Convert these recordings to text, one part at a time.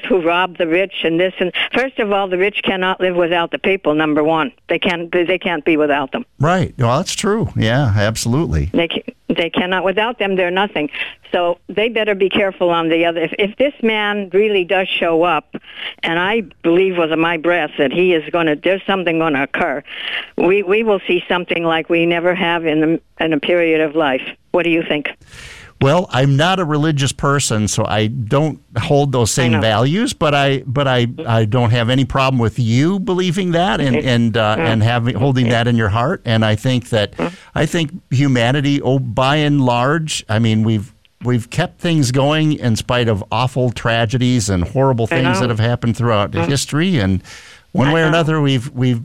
who rob the rich and this. And first of all, the rich cannot live without the people, number one. They can't be without them. Right. Well, that's true. Yeah, absolutely. They cannot. Without them, they're nothing. So they better be careful on the other. If this man really does show up, and I believe with my breath that he is there's something going to occur, we will see something like we never have in a period of life. What do you think? Well, I'm not a religious person, so I don't hold those same values. But I don't have any problem with you believing that and holding that in your heart. And I think that humanity, by and large, I mean we've kept things going in spite of awful tragedies and horrible things that have happened throughout history. And one way or another, we've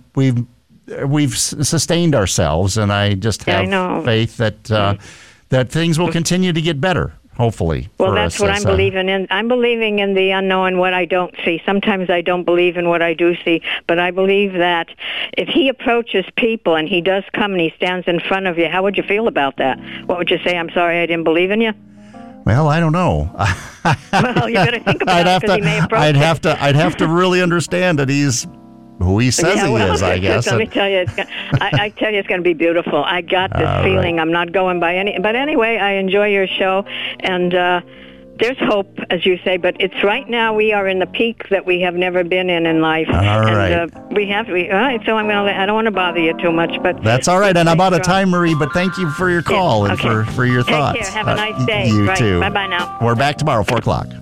sustained ourselves. And I just have faith that. That things will continue to get better, hopefully. Well, that's what I'm believing in. I'm believing in the unknown, what I don't see. Sometimes I don't believe in what I do see, but I believe that if he approaches people and he does come and he stands in front of you, how would you feel about that? What would you say? I'm sorry I didn't believe in you? Well, I don't know. Well, you better think about it because he may approach I'd have to really understand that he's who he says he is, I guess. Let me tell you, I tell you, it's going to be beautiful. I got this feeling. Right. I'm not going by any. But anyway, I enjoy your show, and there's hope, as you say. But it's right now we are in the peak that we have never been in life. All right. And all right. So I don't want to bother you too much, but that's all right. And I'm out of time, Marie. But thank you for your call and for your thoughts. Take care. Have a nice day. You too. Bye now. We're back tomorrow, 4:00.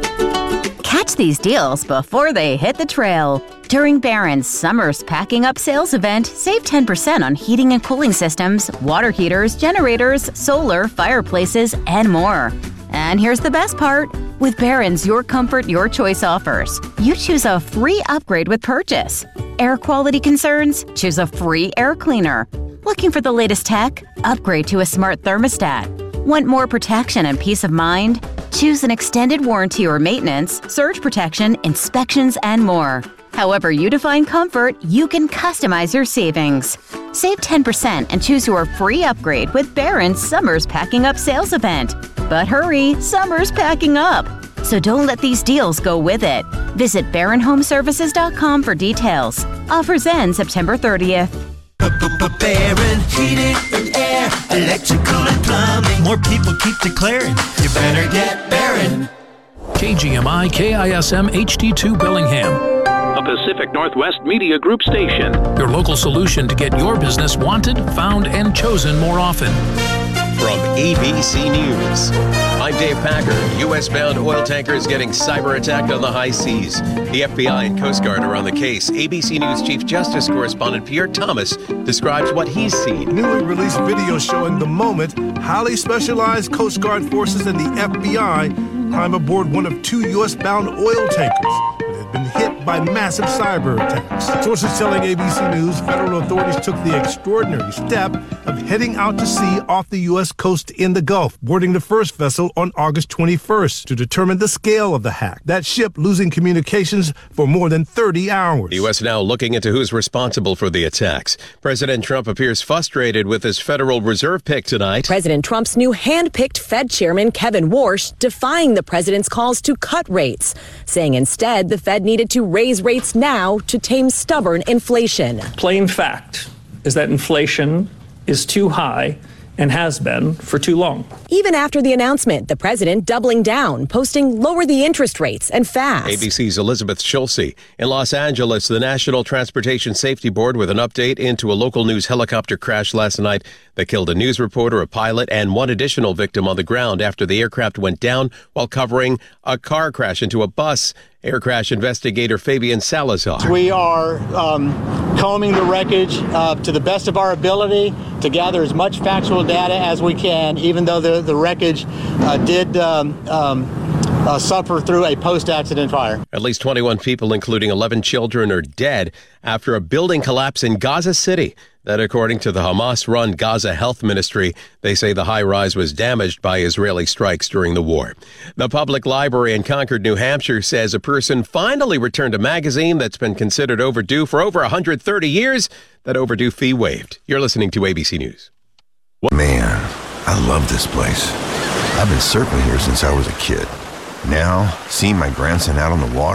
Catch these deals before they hit the trail. During Barron's Summer's Packing Up sales event, save 10% on heating and cooling systems, water heaters, generators, solar, fireplaces, and more. And here's the best part. With Barron's Your Comfort, Your Choice offers, you choose a free upgrade with purchase. Air quality concerns? Choose a free air cleaner. Looking for the latest tech? Upgrade to a smart thermostat. Want more protection and peace of mind? Choose an extended warranty or maintenance, surge protection, inspections, and more. However you define comfort, you can customize your savings. Save 10% and choose your free upgrade with Barron's Summer's Packing Up sales event. But hurry, summer's packing up. So don't let these deals go with it. Visit BarronHomeservices.com for details. Offers end September 30th. Barron Heating and Air, Electrical and Plumbing. More people keep declaring, you better get Barron. KGMI KISM HD2 Bellingham, a Pacific Northwest Media Group station. Your local solution to get your business wanted, found, and chosen more often. From ABC News, I'm Dave Packer. U.S.-bound oil tankers getting cyber-attacked on the high seas. The FBI and Coast Guard are on the case. ABC News Chief Justice correspondent Pierre Thomas describes what he's seen. Newly released video showing the moment highly specialized Coast Guard forces and the FBI climb aboard one of two U.S.-bound oil tankers that had been hit by massive cyber attacks. Sources telling ABC News federal authorities took the extraordinary step of heading out to sea off the U.S. coast in the Gulf, boarding the first vessel on August 21st to determine the scale of the hack. That ship losing communications for more than 30 hours. The U.S. now looking into who's responsible for the attacks. President Trump appears frustrated with his Federal Reserve pick tonight. President Trump's new hand-picked Fed chairman, Kevin Warsh, defying the president's calls to cut rates, saying instead the Fed needed to raise rates now to tame stubborn inflation. Plain fact is that inflation is too high and has been for too long. Even after the announcement, the president doubling down, posting lower the interest rates and fast. ABC's Elizabeth Schulze. In Los Angeles, the National Transportation Safety Board with an update into a local news helicopter crash last night that killed a news reporter, a pilot, and one additional victim on the ground after the aircraft went down while covering a car crash into a bus. Air crash investigator Fabian Salazar. We are combing the wreckage to the best of our ability to gather as much factual data as we can, even though the wreckage did suffer through a post-accident fire. At least 21 people, including 11 children, are dead after a building collapse in Gaza City. That, according to the Hamas-run Gaza Health Ministry, they say the high-rise was damaged by Israeli strikes during the war. The public library in Concord, New Hampshire, says a person finally returned a magazine that's been considered overdue for over 130 years. That overdue fee waived. You're listening to ABC News. Man, I love this place. I've been surfing here since I was a kid. Now, seeing my grandson out on the water